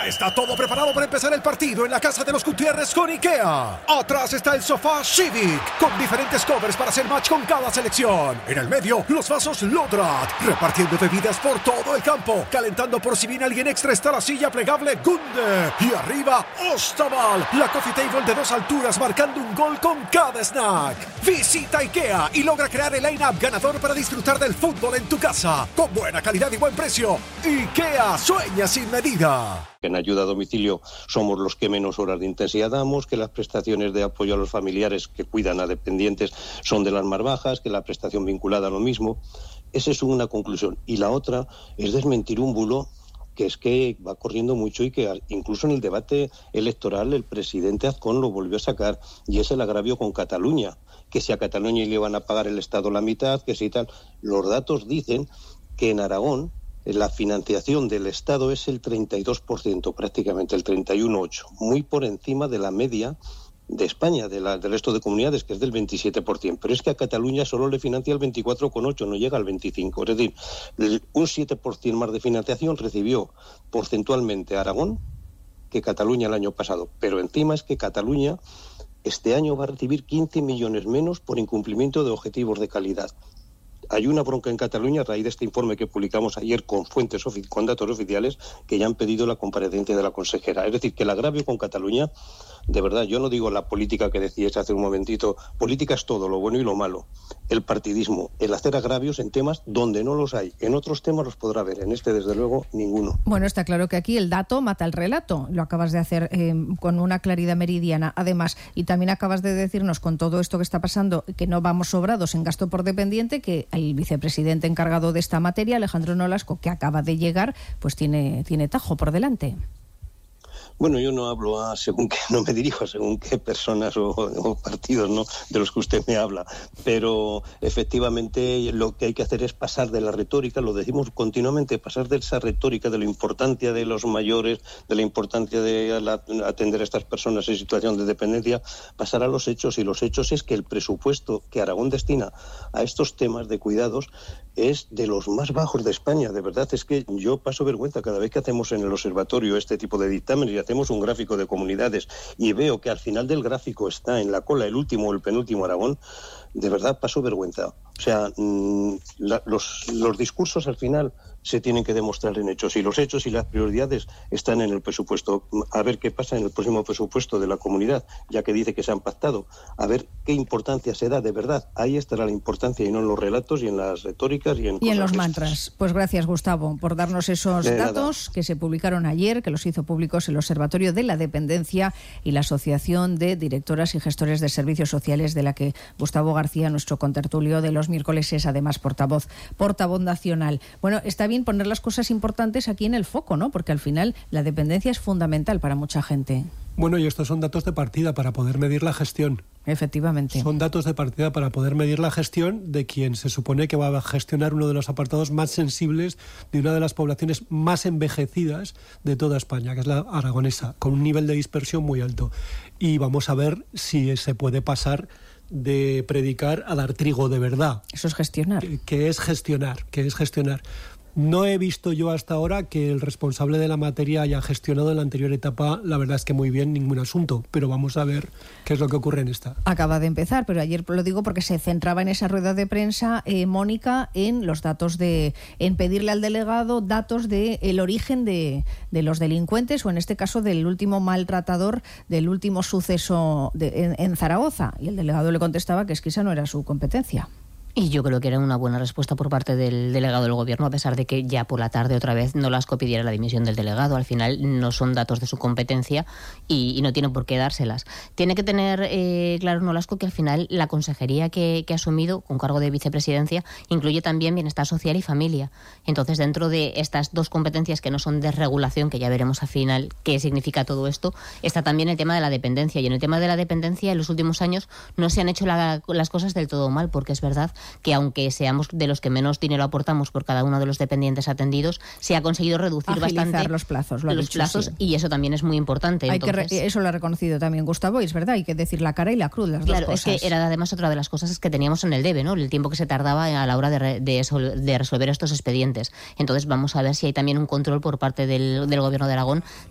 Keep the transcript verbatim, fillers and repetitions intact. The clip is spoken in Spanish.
Ya está todo preparado para empezar el partido en la casa de los Gutiérrez con IKEA. Atrás está el sofá Civic, con diferentes covers para hacer match con cada selección. En el medio, los vasos Lodrat, repartiendo bebidas por todo el campo. Calentando por si viene alguien extra está la silla plegable Gunde. Y arriba, Ostaval, la coffee table de dos alturas marcando un gol con cada snack. Visita IKEA y logra crear el line-up ganador para disfrutar del fútbol en tu casa. Con buena calidad y buen precio. IKEA, sueña sin medida. En ayuda a domicilio somos los que menos horas de intensidad damos, que las prestaciones de apoyo a los familiares que cuidan a dependientes son de las más bajas, que la prestación vinculada a lo mismo. Esa es una conclusión. Y la otra es desmentir un bulo que es que va corriendo mucho y que incluso en el debate electoral el presidente Azcón lo volvió a sacar, y es el agravio con Cataluña, que si a Cataluña le iban a pagar el Estado la mitad, que si tal. Los datos dicen que en Aragón la financiación del Estado es el treinta y dos por ciento, prácticamente el treinta y uno coma ocho por ciento, muy por encima de la media de España, de la, del resto de comunidades, que es del veintisiete por ciento. Pero es que a Cataluña solo le financia el veinticuatro coma ocho por ciento, no llega al veinticinco por ciento. Es decir, un siete por ciento más de financiación recibió porcentualmente Aragón que Cataluña el año pasado. Pero encima es que Cataluña este año va a recibir quince millones menos por incumplimiento de objetivos de calidad. Hay una bronca en Cataluña a raíz de este informe que publicamos ayer con fuentes ofi- con datos oficiales que ya han pedido la comparecencia de la consejera. Es decir, que el agravio con Cataluña, de verdad, yo no digo la política que decíais hace un momentito, política es todo, lo bueno y lo malo, el partidismo, el hacer agravios en temas donde no los hay. En otros temas los podrá haber, en este desde luego ninguno. Bueno, está claro que aquí el dato mata el relato, lo acabas de hacer eh, con una claridad meridiana, además, y también acabas de decirnos con todo esto que está pasando, que no vamos sobrados en gasto por dependiente, que el vicepresidente encargado de esta materia, Alejandro Nolasco, que acaba de llegar, pues tiene, tiene tajo por delante. Bueno, yo no hablo a según qué, no me dirijo a según qué personas o, o partidos, ¿no?, de los que usted me habla, pero efectivamente lo que hay que hacer es pasar de la retórica, lo decimos continuamente, pasar de esa retórica de la importancia de los mayores, de la importancia de la, atender a estas personas en situación de dependencia, pasar a los hechos, y los hechos es que el presupuesto que Aragón destina a estos temas de cuidados es de los más bajos de España. De verdad, es que yo paso vergüenza cada vez que hacemos en el observatorio este tipo de dictámenes y hacemos un gráfico de comunidades y veo que al final del gráfico está en la cola el último o el penúltimo Aragón. De verdad paso vergüenza. O sea, mmm, la, los, los discursos al final se tienen que demostrar en hechos, y los hechos y las prioridades están en el presupuesto. A ver qué pasa en el próximo presupuesto de la comunidad, ya que dice que se han pactado. A ver qué importancia se da, de verdad. Ahí estará la importancia, y no en los relatos y en las retóricas y en, y en los estas. mantras. Pues gracias, Gustavo, por darnos esos de datos nada. Que se publicaron ayer, que los hizo públicos el Observatorio de la Dependencia y la Asociación de Directoras y Gestores de Servicios Sociales, de la que Gustavo García, nuestro contertulio de los miércoles, es además portavoz, portavoz nacional. Bueno, está bien poner las cosas importantes aquí en el foco, ¿no? Porque al final la dependencia es fundamental para mucha gente. Bueno, y estos son datos de partida para poder medir la gestión. Efectivamente. Son datos de partida para poder medir la gestión de quien se supone que va a gestionar uno de los apartados más sensibles de una de las poblaciones más envejecidas de toda España, que es la aragonesa, con un nivel de dispersión muy alto. Y vamos a ver si se puede pasar de predicar a dar trigo de verdad. Eso es gestionar. Que, que es gestionar, que es gestionar. No he visto yo hasta ahora que el responsable de la materia haya gestionado en la anterior etapa, la verdad es que muy bien, ningún asunto, pero vamos a ver qué es lo que ocurre en esta. Acaba de empezar, pero ayer lo digo porque se centraba en esa rueda de prensa, eh, Mónica, en los datos de, en pedirle al delegado datos de el origen de, de los delincuentes, o en este caso del último maltratador, del último suceso de, en, en Zaragoza, y el delegado le contestaba que es que esa no era su competencia. Y yo creo que era una buena respuesta por parte del delegado del Gobierno, a pesar de que ya por la tarde otra vez Nolasco pidiera la dimisión del delegado. Al final no son datos de su competencia y, y no tiene por qué dárselas. Tiene que tener eh, claro Nolasco que al final la consejería que, que ha asumido con cargo de vicepresidencia incluye también bienestar social y familia. Entonces, dentro de estas dos competencias que no son de regulación, que ya veremos al final qué significa todo esto, está también el tema de la dependencia. Y en el tema de la dependencia, en los últimos años no se han hecho la, las cosas del todo mal, porque es verdad que aunque seamos de los que menos dinero aportamos por cada uno de los dependientes atendidos, se ha conseguido reducir Agilizar bastante los plazos, lo los dicho, plazos sí. Y eso también es muy importante. Hay Entonces, que re- eso lo ha reconocido también Gustavo, y es verdad, hay que decir la cara y la cruz, las claro, dos cosas. es que era además otra de las cosas que teníamos en el debe, ¿no? El tiempo que se tardaba a la hora de, re- de, sol- de resolver estos expedientes. Entonces vamos a ver si hay también un control por parte del, del Gobierno de Aragón